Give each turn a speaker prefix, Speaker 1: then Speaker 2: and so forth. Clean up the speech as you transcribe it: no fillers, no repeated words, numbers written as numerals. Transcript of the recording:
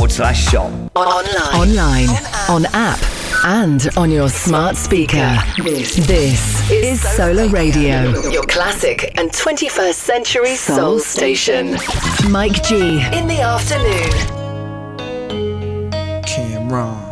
Speaker 1: solar.co.uk/shop.
Speaker 2: Online, on app, and on your smart speaker. This is Solar Radio, your classic and 21st century soul station. Mike G in the afternoon.
Speaker 3: Cameron.